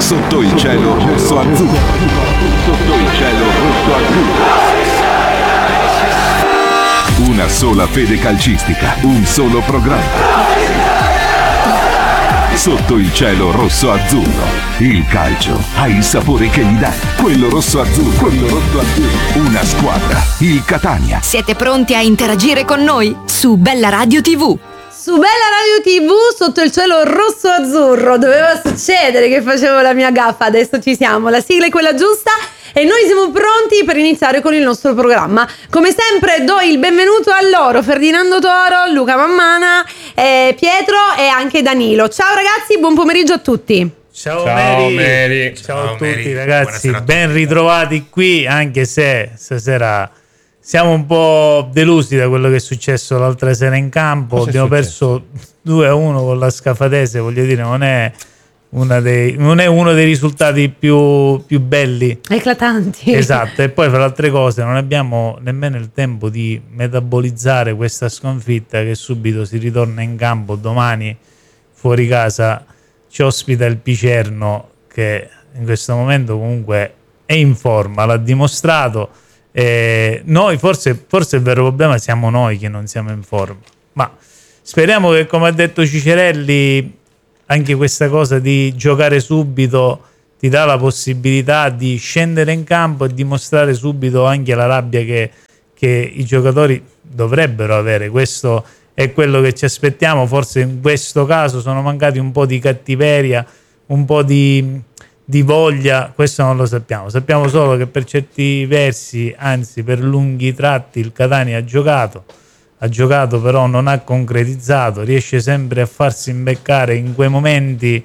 Sotto il cielo rosso azzurro. Sotto il cielo rosso azzurro. Una sola fede calcistica, un solo programma. Sotto il cielo rosso azzurro. Il calcio ha il sapore che gli dà. Quello rosso azzurro. Quello rosso azzurro. Una squadra. Il Catania. Siete pronti a interagire con noi? Su Bella Radio TV. Su Bella Radio TV, sotto il cielo rosso azzurro. Doveva succedere che facevo la mia gaffa. Adesso ci siamo. La sigla è quella giusta. E noi siamo pronti per iniziare con il nostro programma. Come sempre do il benvenuto a loro, Ferdinando Toro, Luca Mammana, Pietro e anche Danilo. Ciao ragazzi, buon pomeriggio a tutti. Ciao Mary. Ciao a tutti Mary. Ragazzi, ben ritrovati qui, anche se stasera siamo un po' delusi da quello che è successo l'altra sera in campo. Abbiamo perso 2-1 con la Scafatese, voglio dire, non è uno dei risultati più belli, eclatanti. Esatto. E poi, fra le altre cose, non abbiamo nemmeno il tempo di metabolizzare questa sconfitta, che subito si ritorna in campo. Domani fuori casa ci ospita il Picerno, che in questo momento comunque è in forma, l'ha dimostrato. Noi forse il vero problema siamo noi che non siamo in forma, ma speriamo che, come ha detto Cicerelli, anche questa cosa di giocare subito ti dà la possibilità di scendere in campo e dimostrare subito anche la rabbia che i giocatori dovrebbero avere. Questo è quello che ci aspettiamo. Forse in questo caso sono mancati un po' di cattiveria, un po' di voglia, questo non lo sappiamo. Sappiamo solo che per certi versi, anzi per lunghi tratti, il Catania ha giocato però non ha concretizzato, riesce sempre a farsi imbeccare in quei momenti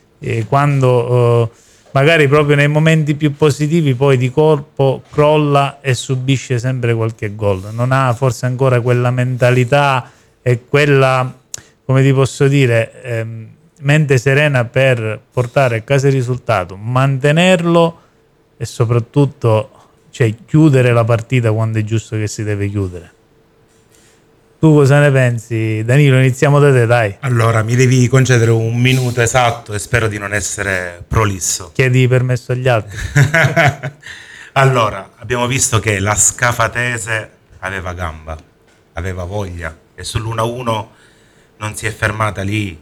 quando magari proprio nei momenti più positivi poi di colpo crolla e subisce sempre qualche gol. Non ha forse ancora quella mentalità e quella, come ti posso dire, mente serena per portare a casa il risultato, mantenerlo e soprattutto chiudere la partita quando è giusto che si deve chiudere. Tu cosa ne pensi, Danilo? Iniziamo da te, dai. Allora, mi devi concedere un minuto esatto e spero di non essere prolisso. Chiedi permesso agli altri. Allora, abbiamo visto che la Scafatese aveva gamba, aveva voglia e sull'1-1 non si è fermata lì.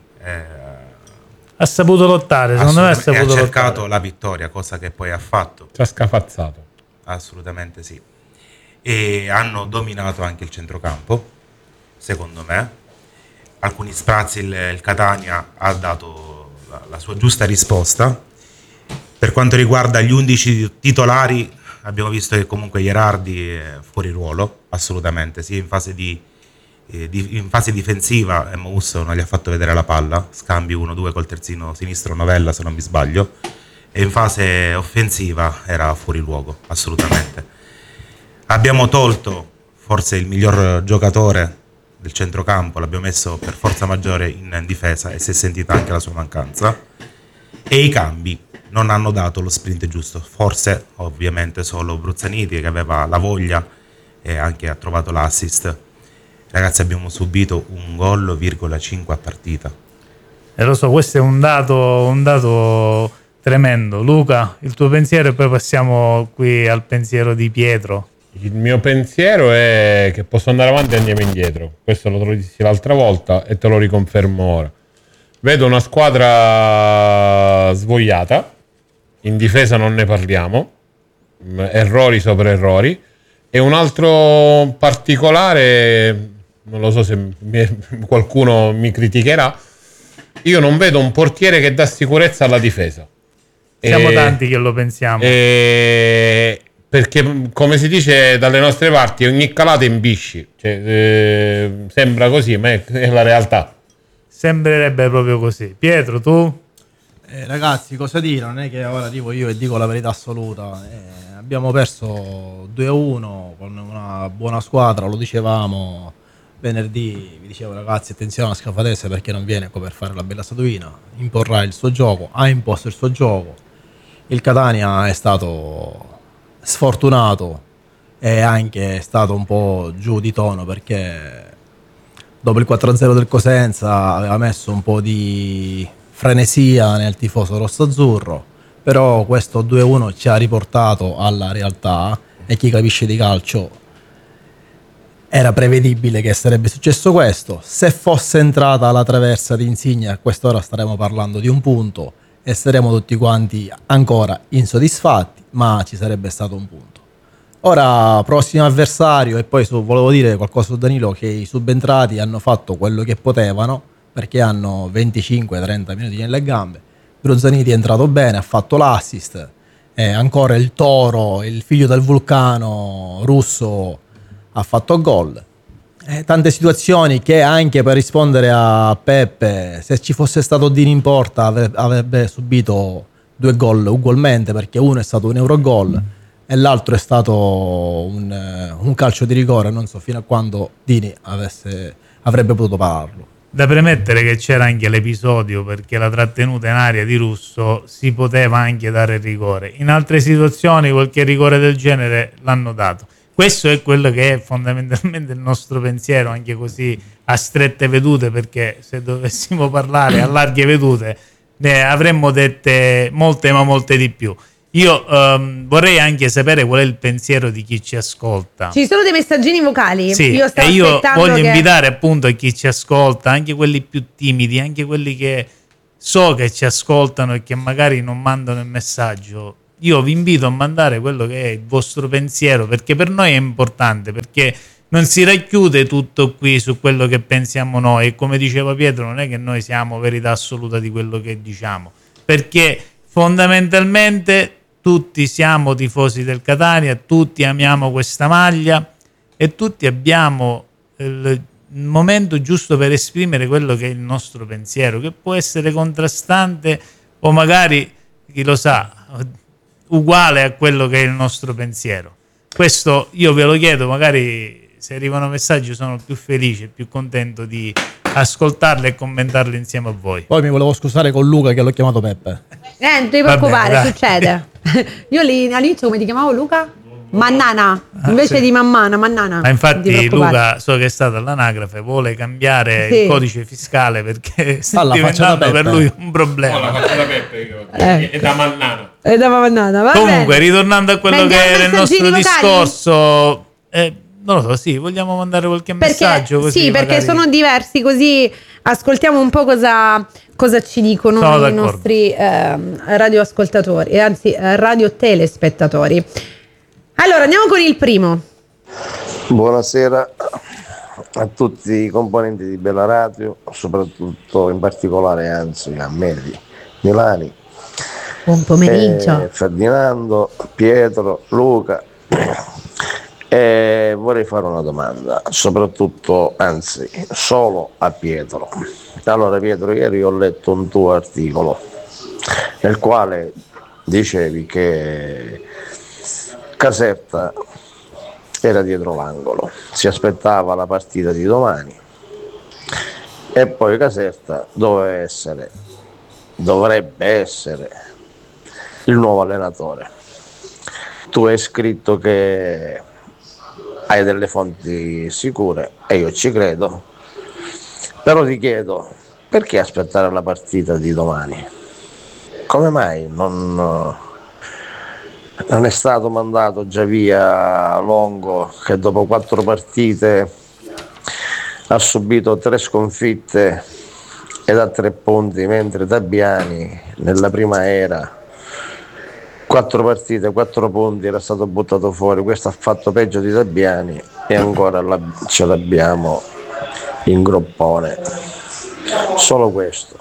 Ha saputo lottare, secondo me ha saputo lottare. Ha cercato la vittoria, cosa che poi ha fatto. Ci ha scafazzato. Assolutamente sì. E hanno dominato anche il centrocampo. Secondo me, alcuni sprazzi il Catania ha dato la sua giusta risposta. Per quanto riguarda gli 11 titolari, abbiamo visto che comunque Gherardi è fuori ruolo, assolutamente, sia in fase difensiva Musso non gli ha fatto vedere la palla, scambi 1-2 col terzino sinistro Novella se non mi sbaglio, e in fase offensiva era fuori luogo, assolutamente. Abbiamo tolto forse il miglior giocatore del centrocampo, l'abbiamo messo per forza maggiore in difesa e si è sentita anche la sua mancanza, e i cambi non hanno dato lo sprint giusto, forse ovviamente solo Bruzzaniti che aveva la voglia e anche ha trovato l'assist. Ragazzi, abbiamo subito un gol, 5 a partita. E lo so, questo è un dato tremendo. Luca, il tuo pensiero, e poi passiamo qui al pensiero di Pietro. Il mio pensiero è che posso andare avanti e andiamo indietro. Questo lo dissi l'altra volta e te lo riconfermo ora. Vedo una squadra svogliata, in difesa non ne parliamo, errori sopra errori, e un altro particolare, non lo so se qualcuno mi criticherà, io non vedo un portiere che dà sicurezza alla difesa. Siamo tanti che lo pensiamo. Perché, come si dice dalle nostre parti, ogni calata imbisci. Sembra così, ma è la realtà. Sembrerebbe proprio così. Pietro, tu? Ragazzi, cosa dire? Non è che ora arrivo io e dico la verità assoluta. Abbiamo perso 2-1 con una buona squadra, lo dicevamo venerdì. Vi dicevo, ragazzi, attenzione alla Scafatese perché non viene per fare la bella statuina. Imporrà il suo gioco, ha imposto il suo gioco. Il Catania è stato sfortunato e anche stato un po' giù di tono perché dopo il 4-0 del Cosenza aveva messo un po' di frenesia nel tifoso rosso-azzurro, però questo 2-1 ci ha riportato alla realtà, e chi capisce di calcio era prevedibile che sarebbe successo questo. Se fosse entrata la traversa di Insigne, a quest'ora staremo parlando di un punto e saremo tutti quanti ancora insoddisfatti, ma ci sarebbe stato un punto. Ora, prossimo avversario, e poi volevo dire qualcosa su Danilo, che i subentrati hanno fatto quello che potevano, perché hanno 25-30 minuti nelle gambe. Brozzaniti è entrato bene, ha fatto l'assist, ancora il Toro, il figlio del vulcano russo, ha fatto gol. Tante situazioni che, anche per rispondere a Peppe, se ci fosse stato Dini in porta avrebbe subito 2 gol ugualmente, perché uno è stato un Eurogol e l'altro è stato un calcio di rigore, non so fino a quando Dini avrebbe potuto pararlo. Da premettere che c'era anche l'episodio, perché la trattenuta in aria di Russo si poteva anche dare il rigore. In altre situazioni qualche rigore del genere l'hanno dato. Questo è quello che è fondamentalmente il nostro pensiero, anche così a strette vedute, perché se dovessimo parlare a larghe vedute ne avremmo dette molte, ma molte di più. Io vorrei anche sapere qual è il pensiero di chi ci ascolta. Ci sono dei messaggini vocali? Sì, io voglio invitare appunto a chi ci ascolta, anche quelli più timidi, anche quelli che so che ci ascoltano e che magari non mandano il messaggio. Io vi invito a mandare quello che è il vostro pensiero, perché per noi è importante, perché non si racchiude tutto qui su quello che pensiamo noi, e come diceva Pietro non è che noi siamo verità assoluta di quello che diciamo, perché fondamentalmente tutti siamo tifosi del Catania, tutti amiamo questa maglia e tutti abbiamo il momento giusto per esprimere quello che è il nostro pensiero, che può essere contrastante o magari, chi lo sa, uguale a quello che è il nostro pensiero. Questo io ve lo chiedo, magari se arrivano messaggi sono più felice, più contento di ascoltarli e commentarli insieme a voi. Poi mi volevo scusare con Luca che l'ho chiamato Peppe. Non ti preoccupare, succede. Io lì all'inizio come ti chiamavo, Luca? Mannana, invece di Mannana. Ma infatti Luca, so che è stato all'anagrafe, vuole cambiare il codice fiscale perché sta diventando per lui un problema. La faccia da Peppe, è da Mannana. È da Mannana, va comunque bene. Ritornando a quello che era il nostro discorso, non lo so, sì, vogliamo mandare qualche messaggio? Così sì, perché magari sono diversi, così ascoltiamo un po' cosa ci dicono i nostri radioascoltatori, anzi radiotelespettatori. Allora, andiamo con il primo. Buonasera a tutti i componenti di Bella Radio, soprattutto in particolare anzi a Meli, Milani, buon pomeriggio, Ferdinando, Pietro, Luca. E vorrei fare una domanda, soprattutto, anzi, solo a Pietro. Allora Pietro, ieri ho letto un tuo articolo nel quale dicevi che Caserta era dietro l'angolo, si aspettava la partita di domani e poi Caserta dovrebbe essere il nuovo allenatore. Tu hai scritto che hai delle fonti sicure e io ci credo, però ti chiedo, perché aspettare la partita di domani? Come mai non è stato mandato già via Longo, che dopo 4 partite ha subito 3 sconfitte ed ha 3 punti, mentre Tabiani nella prima era 4 partite, 4 punti, era stato buttato fuori. Questo ha fatto peggio di Tabiani e ancora ce l'abbiamo in groppone. Solo questo.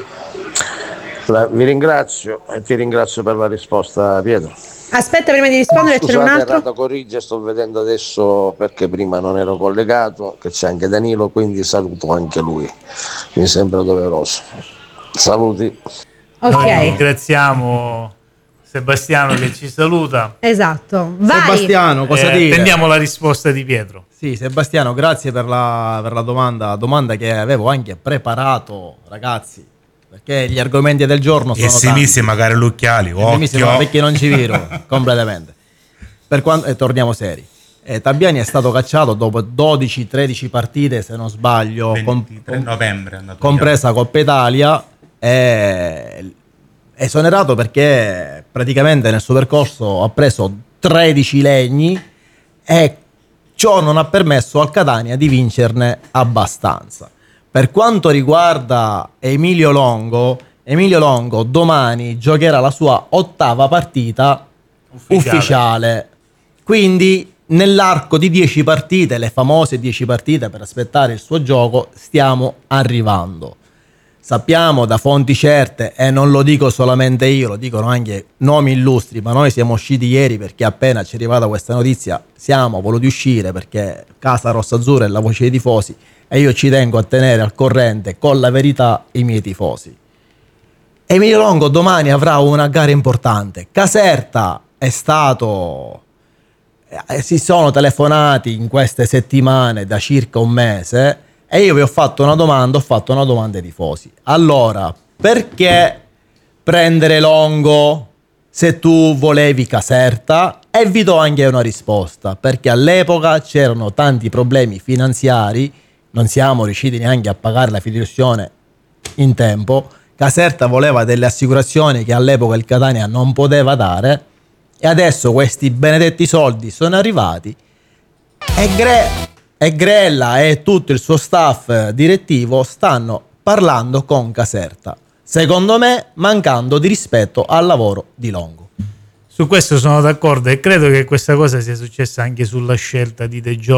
Vi ringrazio e ti ringrazio per la risposta, Pietro. Aspetta, prima di rispondere c'è un altro. Renato corrige, sto vedendo adesso perché prima non ero collegato, che c'è anche Danilo, quindi saluto anche lui. Mi sembra doveroso. Saluti. Ok. Noi ringraziamo Sebastiano che ci saluta. Esatto. Vai. Sebastiano, cosa dire? Attendiamo la risposta di Pietro. Sì, Sebastiano, grazie per la domanda che avevo anche preparato, ragazzi, perché gli argomenti del giorno sono tanti. Magari l'occhiali, occhio. Perché non ci viro completamente. Torniamo seri. Tabiani è stato cacciato dopo 12-13 partite, se non sbaglio, 23 novembre è andato compresa Coppa Italia. esonerato perché praticamente nel suo percorso ha preso 13 legni e ciò non ha permesso al Catania di vincerne abbastanza. Per quanto riguarda Emilio Longo domani giocherà la sua 8ª partita ufficiale. Quindi nell'arco di 10 partite, le famose 10 partite per aspettare il suo gioco, stiamo arrivando. Sappiamo da fonti certe, e non lo dico solamente io, lo dicono anche nomi illustri, ma noi siamo usciti ieri perché appena ci è arrivata questa notizia siamo voluti uscire, perché Casa Rossazzurra è la voce dei tifosi e io ci tengo a tenere al corrente con la verità i miei tifosi. Emilio Longo domani avrà una gara importante. Caserta è stato... si sono telefonati in queste settimane da circa un mese e io vi ho fatto una domanda ai tifosi. Allora, perché prendere Longo se tu volevi Caserta? E vi do anche una risposta, perché all'epoca c'erano tanti problemi finanziari, non siamo riusciti neanche a pagare la fideiussione in tempo, Caserta voleva delle assicurazioni che all'epoca il Catania non poteva dare e adesso questi benedetti soldi sono arrivati e Grella e tutto il suo staff direttivo stanno parlando con Caserta, secondo me mancando di rispetto al lavoro di Longo. Su questo sono d'accordo e credo che questa cosa sia successa anche sulla scelta di De Giorgi